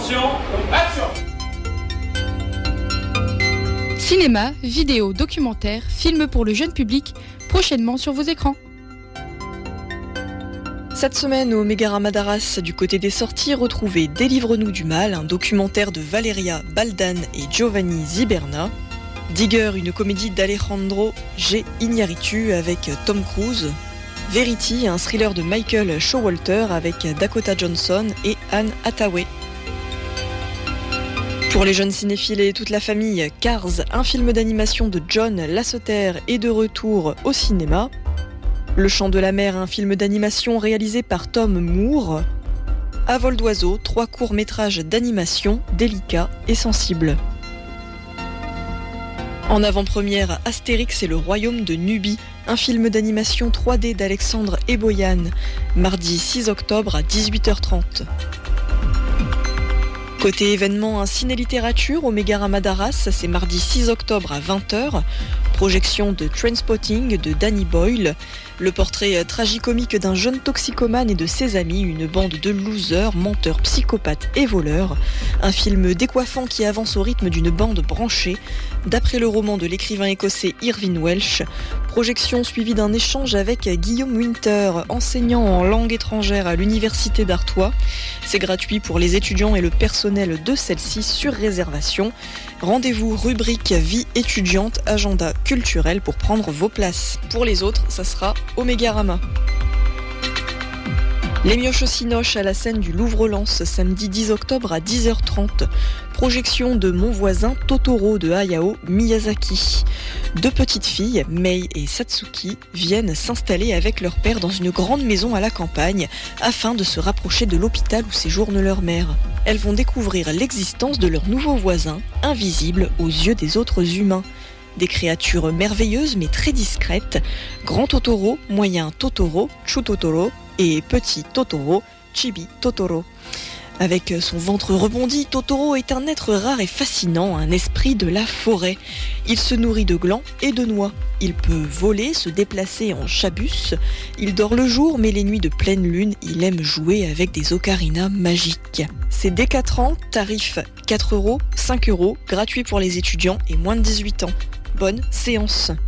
Attention, action! Cinéma, vidéo, documentaire, films pour le jeune public, prochainement sur vos écrans. Cette semaine, au Mégarama d'Arras, du côté des sorties, retrouvez Délivre-nous du mal, un documentaire de Valeria Baldan et Giovanni Ziberna. Digger, une comédie d'Alejandro G. Iñárritu avec Tom Cruise. Verity, un thriller de Michael Showalter avec Dakota Johnson et Anne Hathaway. Pour les jeunes cinéphiles et toute la famille, Cars, un film d'animation de John Lasseter est de retour au cinéma. Le Chant de la mer, un film d'animation réalisé par Tom Moore. À vol d'oiseau, 3 courts-métrages d'animation délicats et sensibles. En avant-première, Astérix et le royaume de Nubie, un film d'animation 3D d'Alexandre Eboyan, mardi 6 octobre à 18h30. Côté événement, un ciné-littérature au Mégarama d'Arras, c'est mardi 6 octobre à 20h. Projection de Trainspotting de Danny Boyle. Le portrait tragicomique d'un jeune toxicomane et de ses amis, une bande de losers, menteurs, psychopathes et voleurs. Un film décoiffant qui avance au rythme d'une bande branchée, d'après le roman de l'écrivain écossais Irvine Welsh. Projection suivie d'un échange avec Guillaume Winter, enseignant en langue étrangère à l'université d'Artois. C'est gratuit pour les étudiants et le personnel de celle-ci sur réservation. Rendez-vous rubrique vie étudiante, agenda culturel pour prendre vos places. Pour les autres, ça sera au Mégarama. Les Mioches au Cinoche à la scène du Louvre-Lens, samedi 10 octobre à 10h30. Projection de Mon voisin Totoro de Hayao Miyazaki. 2 petites filles, Mei et Satsuki, viennent s'installer avec leur père dans une grande maison à la campagne afin de se rapprocher de l'hôpital où séjourne leur mère. Elles vont découvrir l'existence de leur nouveau voisin, invisible aux yeux des autres humains. Des créatures merveilleuses mais très discrètes. Grand Totoro, moyen Totoro, Chu Totoro et petit Totoro, Chibi Totoro. Avec son ventre rebondi, Totoro est un être rare et fascinant, un esprit de la forêt. Il se nourrit de glands et de noix. Il peut voler, se déplacer en chabus. Il dort le jour, mais les nuits de pleine lune, il aime jouer avec des ocarinas magiques. C'est dès 4 ans, tarif 4 €, 5 €, gratuit pour les étudiants et moins de 18 ans. Bonne séance.